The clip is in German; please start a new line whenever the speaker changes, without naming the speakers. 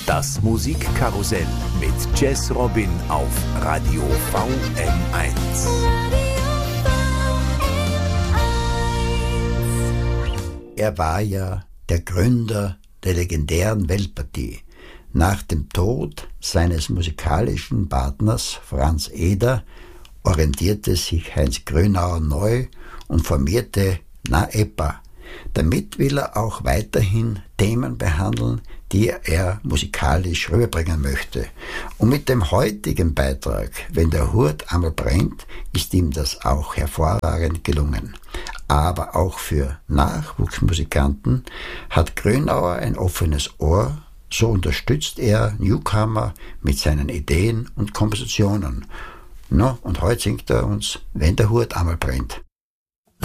Das Musikkarussell mit Jazz Robin auf Radio VM1.
Er war ja der Gründer der legendären Weltpartie. Nach dem Tod seines musikalischen Partners Franz Eder orientierte sich Heinz Grönauer neu und formierte NaEPA. Damit will er auch weiterhin Themen behandeln, die er musikalisch rüberbringen möchte. Und mit dem heutigen Beitrag, Wenn der Hut einmal brennt, ist ihm das auch hervorragend gelungen. Aber auch für Nachwuchsmusikanten hat Grönauer ein offenes Ohr, so unterstützt er Newcomer mit seinen Ideen und Kompositionen. Und heute singt er uns Wenn der Hut einmal brennt.